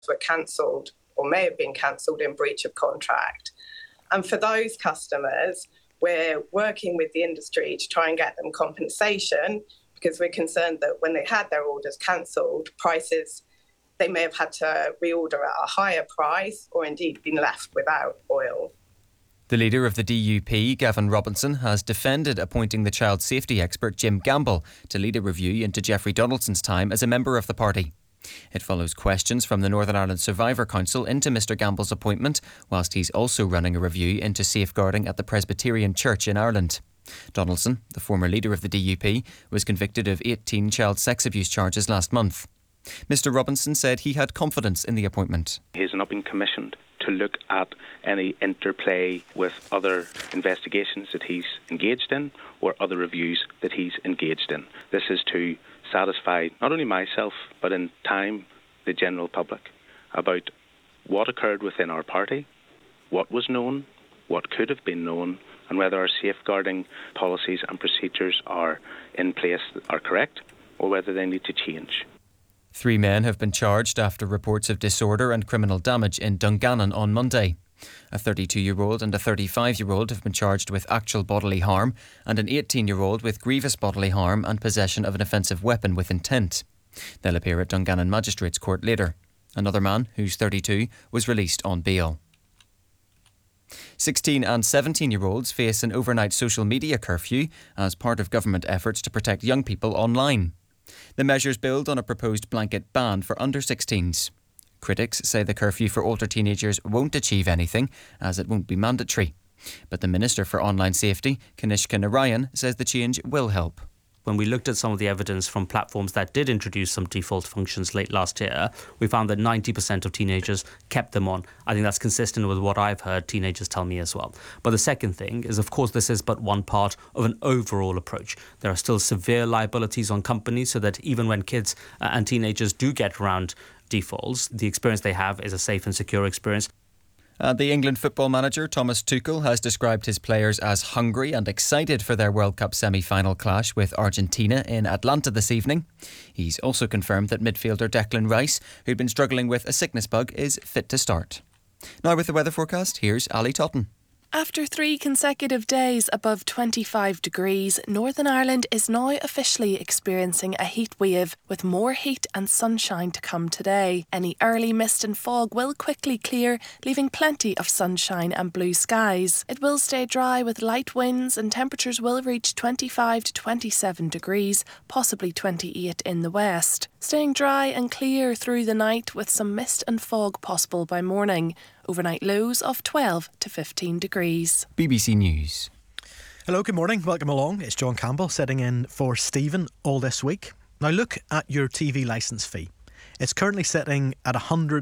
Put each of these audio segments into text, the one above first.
were cancelled or may have been cancelled in breach of contract. And for those customers, we're working with the industry to try and get them compensation, because we're concerned that when they had their orders cancelled, prices, they may have had to reorder at a higher price or indeed been left without oil. The leader of the DUP, Gavin Robinson, has defended appointing the child safety expert Jim Gamble to lead a review into Jeffrey Donaldson's time as a member of the party. It follows questions from the Northern Ireland Survivor Council into Mr Gamble's appointment, whilst he's also running a review into safeguarding at the Presbyterian Church in Ireland. Donaldson, the former leader of the DUP, was convicted of 18 child sex abuse charges last month. Mr Robinson said he had confidence in the appointment. He's not been commissioned to look at any interplay with other investigations that he's engaged in or other reviews that he's engaged in. This is to satisfy not only myself but in time the general public about what occurred within our party, what was known, what could have been known, and whether our safeguarding policies and procedures are in place, are correct, or whether they need to change. 3 men have been charged after reports of disorder and criminal damage in Dungannon on Monday. A 32-year-old and a 35-year-old have been charged with actual bodily harm, and an 18-year-old with grievous bodily harm and possession of an offensive weapon with intent. They'll appear at Dungannon Magistrates Court later. Another man, who's 32, was released on bail. 16 and 17-year-olds face an overnight social media curfew as part of government efforts to protect young people online. The measures build on a proposed blanket ban for under 16s. Critics say the curfew for older teenagers won't achieve anything, as it won't be mandatory. But the Minister for Online Safety, Kanishka Narayan, says the change will help. When we looked at some of the evidence from platforms that did introduce some default functions late last year, we found that 90% of teenagers kept them on. I think that's consistent with what I've heard teenagers tell me as well. But the second thing is, of course, this is but one part of an overall approach. There are still severe liabilities on companies, so that even when kids and teenagers do get around defaults, the experience they have is a safe and secure experience. The England football manager Thomas Tuchel has described his players as hungry and excited for their World Cup semi-final clash with Argentina in Atlanta this evening. He's also confirmed that midfielder Declan Rice, who'd been struggling with a sickness bug, is fit to start. Now with the weather forecast, here's Ali Totten. After 3 consecutive days above 25 degrees, Northern Ireland is now officially experiencing a heat wave, with more heat and sunshine to come today. Any early mist and fog will quickly clear, leaving plenty of sunshine and blue skies. It will stay dry with light winds, and temperatures will reach 25 to 27 degrees, possibly 28 in the west. Staying dry and clear through the night, with some mist and fog possible by morning. Overnight lows of 12 to 15 degrees. BBC News. Hello, good morning. Welcome along. It's John Campbell sitting in for Stephen all this week. Now look at your TV licence fee. It's currently sitting at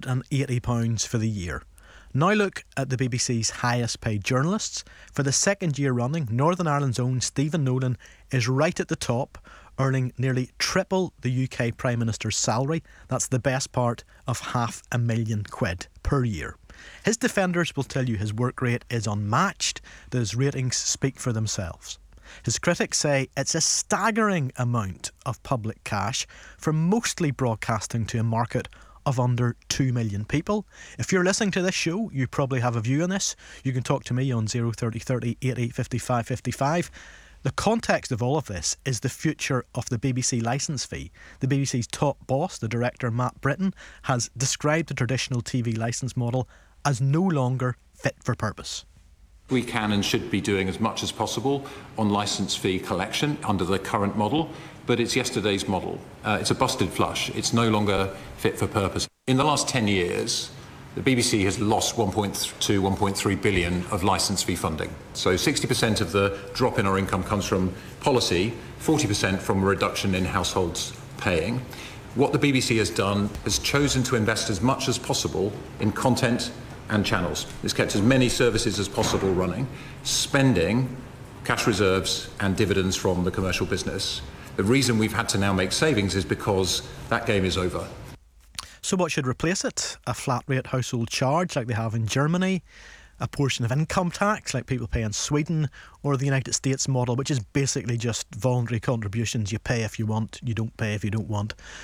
£180 for the year. Now look at the BBC's highest paid journalists. For the second year running, Northern Ireland's own Stephen Nolan is right at the top, earning nearly triple the UK Prime Minister's salary. That's the best part of £500,000 per year. His defenders will tell you his work rate is unmatched. Those ratings speak for themselves. His critics say it's a staggering amount of public cash for mostly broadcasting to a market of under 2 million people. If you're listening to this show, you probably have a view on this. You can talk to me on 03030 88 55 55. The context of all of this is the future of the BBC licence fee. The BBC's top boss, the director Matt Britton, has described the traditional TV licence model as no longer fit for purpose. We can and should be doing as much as possible on licence fee collection under the current model, but it's yesterday's model. It's a busted flush. It's no longer fit for purpose. In the last 10 years, the BBC has lost 1.2, 1.3 billion of licence fee funding. So 60% of the drop in our income comes from policy, 40% from a reduction in households paying. What the BBC has done is chosen to invest as much as possible in content and channels. It's kept as many services as possible running, spending cash reserves and dividends from the commercial business. The reason we've had to now make savings is because that game is over. So what should replace it? A flat rate household charge like they have in Germany? A portion of income tax like people pay in Sweden? Or the United States model, which is basically just voluntary contributions? You pay if you want, you don't pay if you don't want.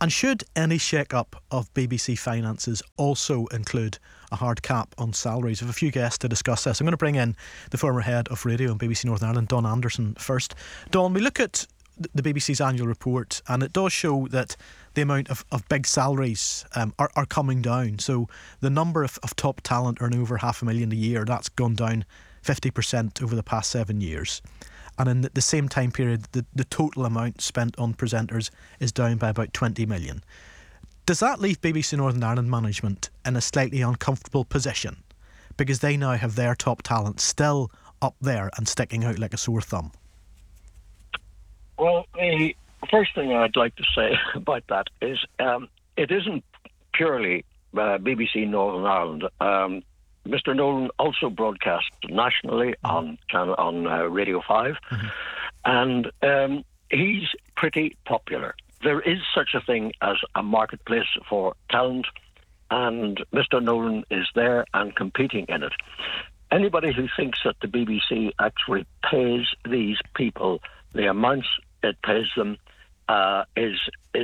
And should any shake-up of BBC finances also include a hard cap on salaries? We have a few guests to discuss this. I'm going to bring in the former head of radio in BBC Northern Ireland, Don Anderson, first. Don, we look at the BBC's annual report, and it does show that the amount of big salaries are coming down. So the number of top talent earning over $500,000 a year, that's gone down 50% over the past 7 years. And in the same time period, the total amount spent on presenters is down by about 20 million. Does that leave BBC Northern Ireland management in a slightly uncomfortable position? Because they now have their top talent still up there and sticking out like a sore thumb. Well, the first thing I'd like to say about that is it isn't purely BBC Northern Ireland. Mr. Nolan also broadcasts nationally on Radio 5, and he's pretty popular. There is such a thing as a marketplace for talent, and Mr. Nolan is there and competing in it. Anybody who thinks that the BBC actually pays these people the amounts it pays them is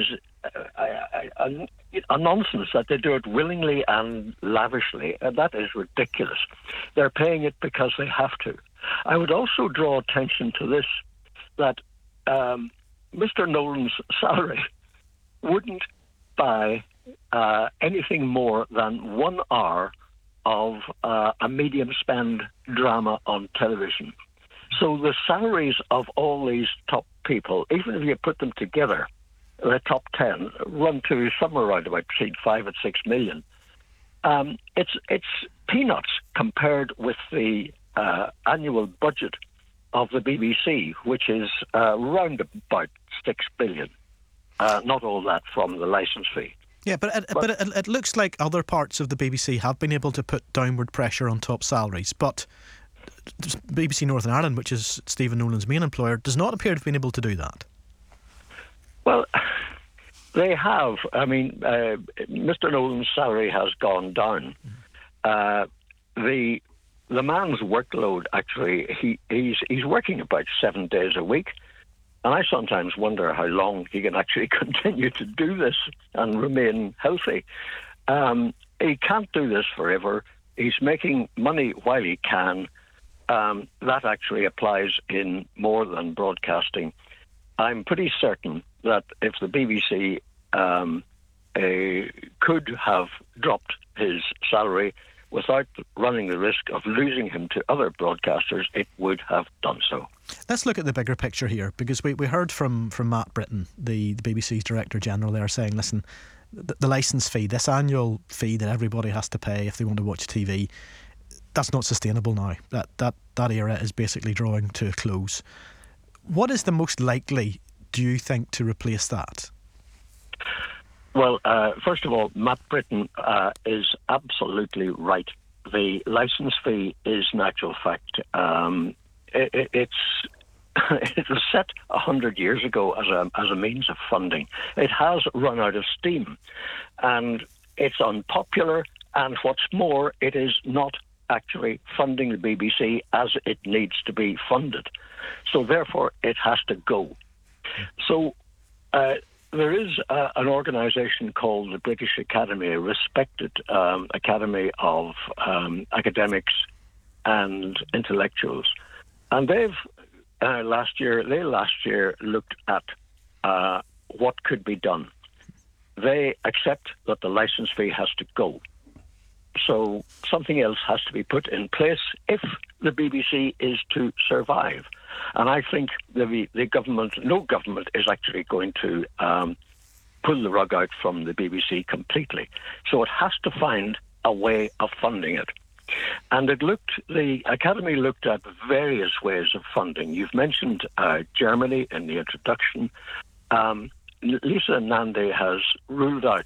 a nonsense. That they do it willingly and lavishly. That is ridiculous. They're paying it because they have to. I would also draw attention to this, that Mr. Nolan's salary wouldn't buy anything more than 1 hour of a medium spend drama on television. So the salaries of all these top people, even if you put them together, the top 10, run to somewhere around about between 5 and 6 million. It's peanuts compared with the annual budget of the BBC, which is round about 6 billion. Not all that from the licence fee. Yeah, but it looks like other parts of the BBC have been able to put downward pressure on top salaries, but BBC Northern Ireland, which is Stephen Nolan's main employer, does not appear to have been able to do that. Well, they have. I mean, Mr. Nolan's salary has gone down. The man's workload, actually, he's working about 7 days a week, and I sometimes wonder how long he can actually continue to do this and remain healthy. He can't do this forever. He's making money while he can. That actually applies in more than broadcasting. I'm pretty certain that if the BBC could have dropped his salary without running the risk of losing him to other broadcasters, it would have done so. Let's look at the bigger picture here, because we heard from Matt Britton, the BBC's Director General there, saying, listen, the licence fee, this annual fee that everybody has to pay if they want to watch TV, that's not sustainable now. That era is basically drawing to a close. What is the most likely, do you think, to replace that? Well, first of all, Matt Britton is absolutely right. The licence fee is, in actual fact, it was set 100 years ago as a means of funding. It has run out of steam, and it's unpopular. And what's more, it is not actually funding the BBC as it needs to be funded. So therefore, it has to go. So there is an organisation called the British Academy, a respected academy of academics and intellectuals. And they've last year looked at what could be done. They accept that the licence fee has to go. So something else has to be put in place if the BBC is to survive. And I think the government, no government is actually going to pull the rug out from the BBC completely. So it has to find a way of funding it. And the Academy looked at various ways of funding. You've mentioned Germany in the introduction. Lisa Nandy has ruled out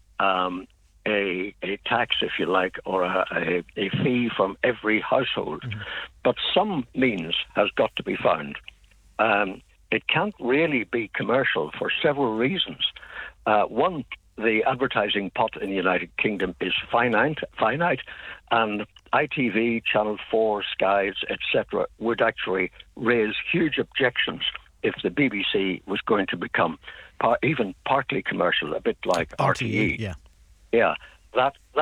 a tax, if you like, or a fee from every household. Mm-hmm. But some means has got to be found. It can't really be commercial for several reasons. One, the advertising pot in the United Kingdom is finite, and ITV, Channel 4, Skies, etc., would actually raise huge objections if the BBC was going to become even partly commercial, a bit like RTE. Yeah. Yeah, that